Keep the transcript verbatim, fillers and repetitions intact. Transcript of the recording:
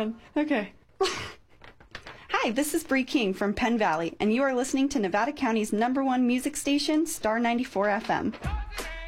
man. Okay. Hi, this is Bree King from Penn Valley, and you are listening to Nevada County's number one music station, Star ninety-four F M.